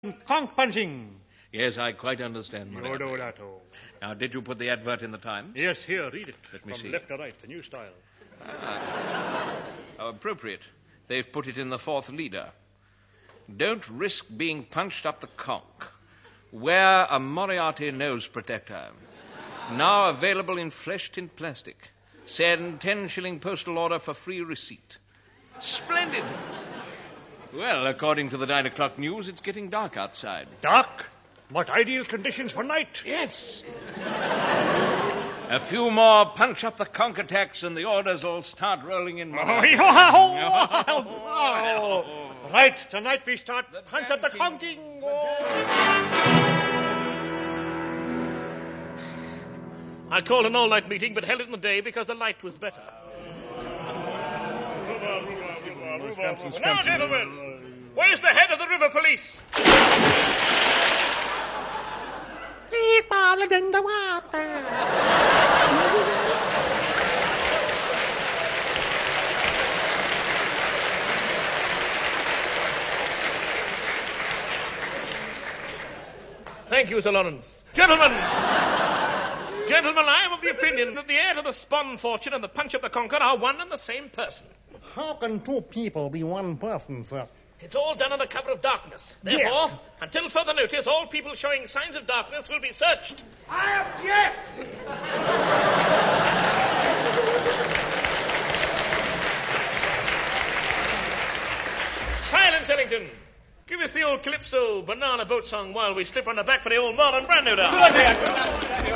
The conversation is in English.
conch punching. Yes, I quite understand, Moriarty. Odorato. Now, did you put the advert in the Times? Yes, here, read it. Let me From see. left to right, the new style. How appropriate. They've put it in the fourth leader. Don't risk being punched up the conch. Wear a Moriarty nose protector. Now available in flesh-tint plastic. Send 10-shilling postal order for free receipt. Splendid. Well, according to the 9 o'clock news, it's getting dark outside. Dark? What ideal conditions for night. Yes. A few more punch up the conch attacks and the orders will start rolling in. Right, tonight we start punch up the conching. I called an all-night meeting, but held it in the day because the light was better. Now, gentlemen, where's the head of the river police? People in the water. Thank you, Sir Lawrence. Gentlemen, I am of the opinion that the heir to the Spon fortune and the punch up the conquer are one and the same person. How can two people be one person, sir? It's all done under cover of darkness. Therefore, until further notice, all people showing signs of darkness will be searched. I object! Silence, Ellington. Give us the old Calypso banana boat song while we slip on the back for the old Marlon Brando down.